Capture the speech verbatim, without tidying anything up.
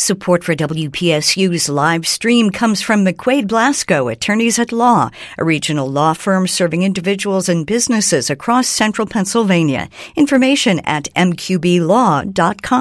Support for W P S U's live stream comes from McQuaid Blasco, Attorneys at Law, a regional law firm serving individuals and businesses across central Pennsylvania. Information at m q b law dot com.